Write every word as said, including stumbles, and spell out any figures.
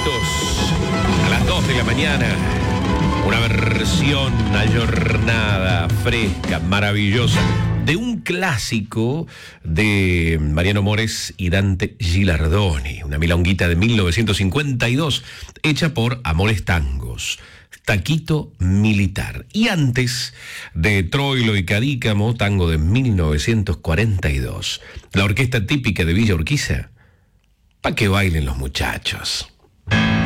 minutos a las dos de la mañana. Una versión ayornada, fresca, maravillosa, de un clásico de Mariano Mores y Dante Gilardoni. Una milonguita de mil novecientos cincuenta y dos, hecha por Amores Tangos. Taquito Militar. Y antes de Troilo y Cadícamo, tango de mil novecientos cuarenta y dos. La orquesta típica de Villa Urquiza. Pa' que bailen los muchachos.